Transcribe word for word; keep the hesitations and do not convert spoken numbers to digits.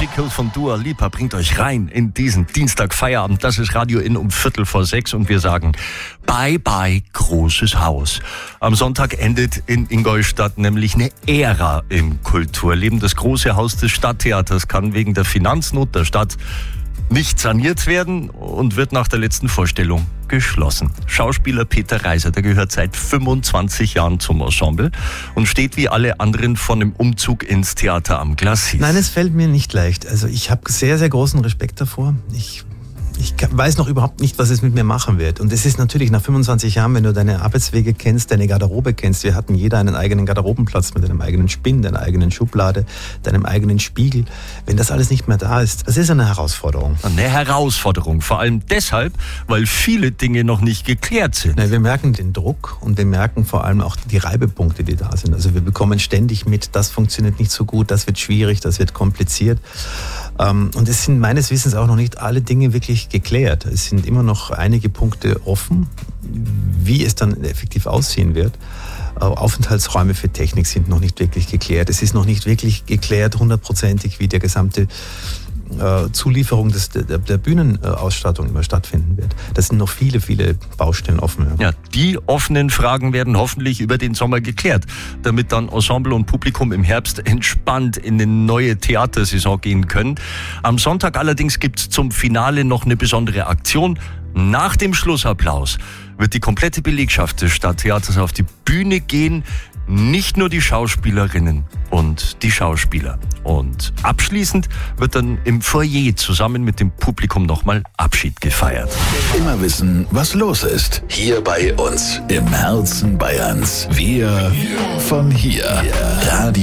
Musical von Dua Lipa bringt euch rein in diesen Dienstag Feierabend. Das ist Radio In um Viertel vor sechs und wir sagen Bye Bye Großes Haus. Am Sonntag endet in Ingolstadt nämlich eine Ära im Kulturleben. Das große Haus des Stadttheaters kann wegen der Finanznot der Stadt nicht saniert werden und wird nach der letzten Vorstellung geschlossen. Schauspieler Peter Reiser, der gehört seit fünfundzwanzig Jahren zum Ensemble und steht wie alle anderen vor einem Umzug ins Theater am Glacis. Nein, es fällt mir nicht leicht. Also ich habe sehr, sehr großen Respekt davor. Ich Ich weiß noch überhaupt nicht, was es mit mir machen wird. Und es ist natürlich nach fünfundzwanzig Jahren, wenn du deine Arbeitswege kennst, deine Garderobe kennst. Wir hatten jeder einen eigenen Garderobenplatz mit einem eigenen Spinn, deiner eigenen Schublade, deinem eigenen Spiegel. Wenn das alles nicht mehr da ist, das ist eine Herausforderung. Eine Herausforderung, vor allem deshalb, weil viele Dinge noch nicht geklärt sind. Wir merken den Druck und wir merken vor allem auch die Reibepunkte, die da sind. Also wir bekommen ständig mit, das funktioniert nicht so gut, das wird schwierig, das wird kompliziert. Und es sind meines Wissens auch noch nicht alle Dinge wirklich geklärt. Es sind immer noch einige Punkte offen, wie es dann effektiv aussehen wird. Aufenthaltsräume für Technik sind noch nicht wirklich geklärt. Es ist noch nicht wirklich geklärt, hundertprozentig, wie der gesamte äh, Zulieferung des, der, der Bühnenausstattung immer stattfinden wird. Das sind noch viele, viele Baustellen offen. Ja. ja, die offenen Fragen werden hoffentlich über den Sommer geklärt, damit dann Ensemble und Publikum im Herbst entspannt in eine neue Theatersaison gehen können. Am Sonntag allerdings gibt es zum Finale noch eine besondere Aktion. Nach dem Schlussapplaus wird die komplette Belegschaft des Stadttheaters auf die Bühne gehen, nicht nur die Schauspielerinnen und die Schauspieler. Und abschließend wird dann im Foyer zusammen mit dem Publikum nochmal Abschied gefeiert. Immer wissen, was los ist. Hier bei uns im Herzen Bayerns. Wir von hier. Radio